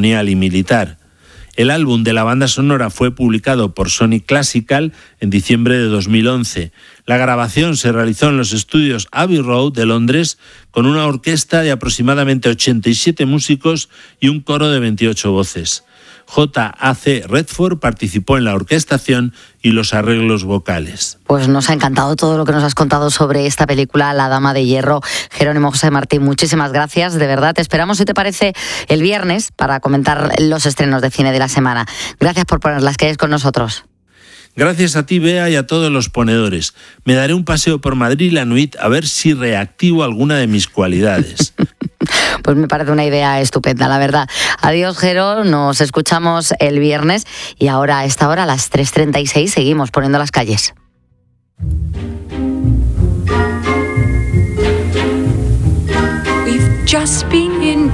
ceremonial y militar. El álbum de la banda sonora fue publicado por Sony Classical en diciembre de 2011. La grabación se realizó en los estudios Abbey Road de Londres con una orquesta de aproximadamente 87 músicos y un coro de 28 voces. J.A.C. Redford participó en la orquestación y los arreglos vocales. Pues nos ha encantado todo lo que nos has contado sobre esta película, La Dama de Hierro. Jerónimo José Martín, muchísimas gracias, de verdad. Te esperamos, si te parece, el viernes para comentar los estrenos de cine de la semana. Gracias por poner las calles con nosotros. Gracias a ti, Bea, y a todos los ponedores. Me daré un paseo por Madrid la nuit a ver si reactivo alguna de mis cualidades. Pues me parece una idea estupenda, la verdad. Adiós, Jero, nos escuchamos el viernes y ahora a esta hora, a las 3:36, seguimos poniendo las calles. We've just been in